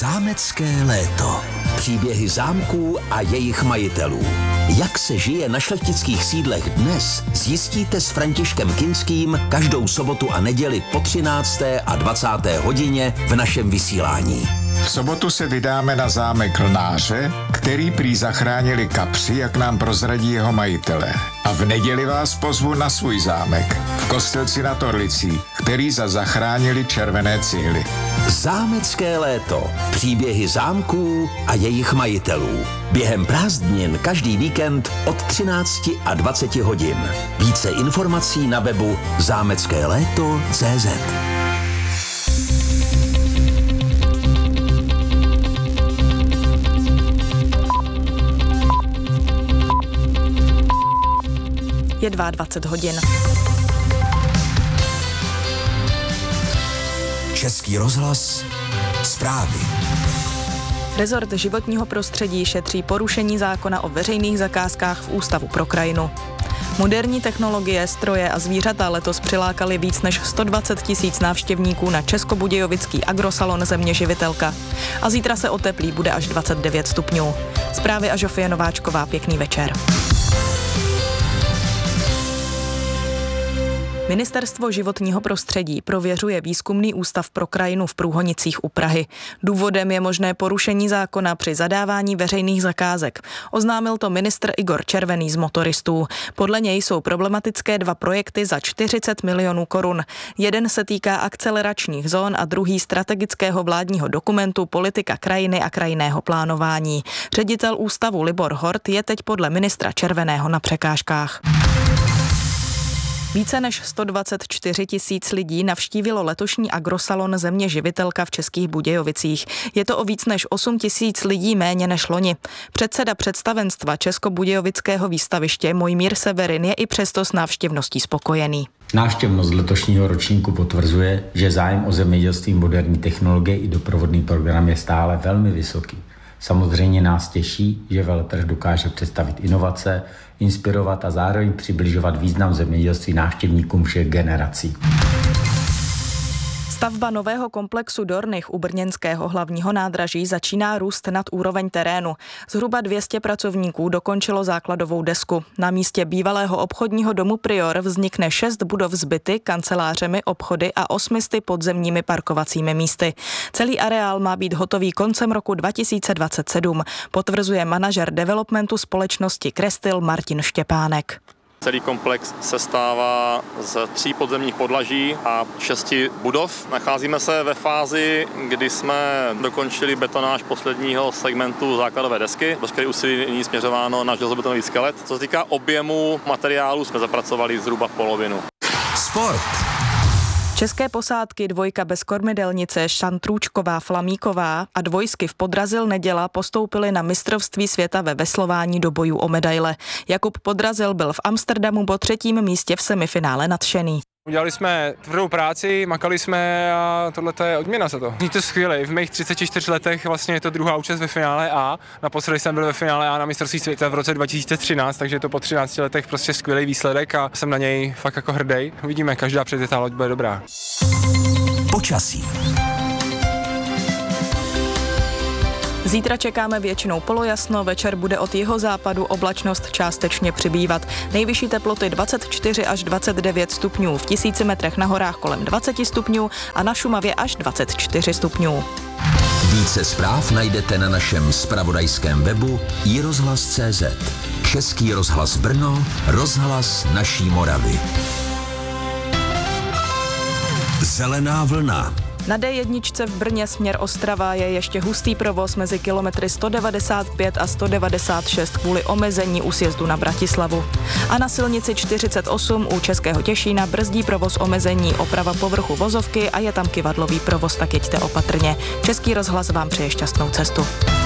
Zámecké léto. Příběhy zámků a jejich majitelů. Jak se žije na šlechtických sídlech dnes, zjistíte s Františkem Kinským každou sobotu a neděli po 13. a 20. hodině v našem vysílání. V sobotu se vydáme na zámek Lnáře, který prý zachránili kapři, jak nám prozradí jeho majitelé. A v neděli vás pozvu na svůj zámek v Kostelci nad Orlicí, který zachránili červené cihly. Zámecké léto. Příběhy zámků a jejich majitelů. Během prázdnin každý víkend od 13 a 20 hodin. Více informací na webu zámeckéléto.cz. Je 22 hodin. Český rozhlas. Zprávy. Rezort životního prostředí šetří porušení zákona o veřejných zakázkách v Ústavu pro krajinu. Moderní technologie, stroje a zvířata letos přilákali víc než 120 000 návštěvníků na českobudějovický agrosalon Země živitelka. A zítra se oteplí, bude až 29 stupňů. Zprávy a Žofie Nováčková, pěkný večer. Ministerstvo životního prostředí prověřuje výzkumný ústav pro krajinu v Průhonicích u Prahy. Důvodem je možné porušení zákona při zadávání veřejných zakázek. Oznámil to ministr Igor Červený z Motoristů. Podle něj jsou problematické 2 projekty za 40 milionů korun. Jeden se týká akceleračních zón a druhý strategického vládního dokumentu Politika krajiny a krajinného plánování. Ředitel ústavu Libor Hort je teď podle ministra Červeného na překážkách. Více než 124 000 lidí navštívilo letošní agrosalon Země živitelka v Českých Budějovicích. Je to o víc než 8 000 lidí méně než loni. Předseda představenstva Českobudějovického výstaviště Mojmír Severin je i přesto s návštěvností spokojený. Návštěvnost letošního ročníku potvrzuje, že zájem o zemědělství, moderní technologie i doprovodný program je stále velmi vysoký. Samozřejmě nás těší, že veletrh dokáže představit inovace, inspirovat a zároveň přibližovat význam zemědělství návštěvníkům všech generací. Stavba nového komplexu Dornich u brněnského hlavního nádraží začíná růst nad úroveň terénu. Zhruba 200 pracovníků dokončilo základovou desku. Na místě bývalého obchodního domu Prior vznikne 6 budov s byty, kancelářemi, obchody a 800 podzemními parkovacími místy. Celý areál má být hotový koncem roku 2027, potvrzuje manažer developmentu společnosti Krestil Martin Štěpánek. Celý komplex sestává z 3 podzemních podlaží a 6 budov. Nacházíme se ve fázi, kdy jsme dokončili betonáž posledního segmentu základové desky. Veškeré úsilí nyní směřováno na železobetonový skelet. Co se týká objemu materiálu, jsme zapracovali zhruba polovinu. Sport. České posádky 2 bez kormidelnice Šantrůčková Flamíková a dvojsky v Podrazil Neděla postoupily na mistrovství světa ve veslování do bojů o medaile. Jakub Podrazil byl v Amsterdamu po 3. místě v semifinále nadšený. Udělali jsme tvrdou práci, makali jsme a tohle je odměna za to. Je to skvělé, v mých 34 letech vlastně je to druhá účast ve finále A. Naposledy jsem byl ve finále A na mistrovství světa v roce 2013, takže je to po 13 letech prostě skvělý výsledek a jsem na něj fakt jako hrdý. Uvidíme, každá předjetá loď bude dobrá. Počasí. Zítra čekáme většinou polojasno, večer bude od jihozápadu oblačnost částečně přibývat. Nejvyšší teploty 24 až 29 stupňů, v 1000 metrech na horách kolem 20 stupňů a na Šumavě až 24 stupňů. Více zpráv najdete na našem zpravodajském webu iRozhlas.cz. Český rozhlas Brno, rozhlas naší Moravy. Zelená vlna. Na D1 v Brně směr Ostrava je ještě hustý provoz mezi kilometry 195 a 196 kvůli omezení u sjezdu na Bratislavu. A na silnici 48 u Českého Těšína brzdí provoz omezení, oprava povrchu vozovky a je tam kyvadlový provoz, tak jeďte opatrně. Český rozhlas vám přeje šťastnou cestu.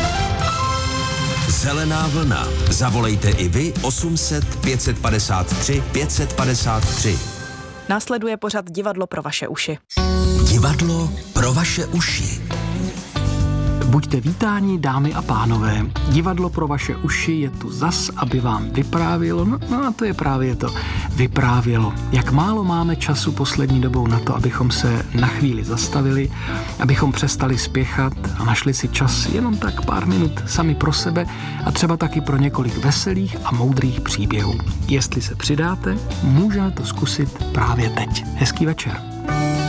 Zelená vlna. Zavolejte i vy 800 553 553. Následuje pořad Divadlo pro vaše uši. Divadlo pro vaše uši. Buďte vítáni, dámy a pánové. Divadlo pro vaše uši je tu zas, aby vám vyprávělo. No a to je právě to. Vyprávělo. Jak málo máme času poslední dobou na to, abychom se na chvíli zastavili, abychom přestali spěchat a našli si čas jenom tak pár minut sami pro sebe a třeba taky pro několik veselých a moudrých příběhů. Jestli se přidáte, můžeme to zkusit právě teď. Hezký večer.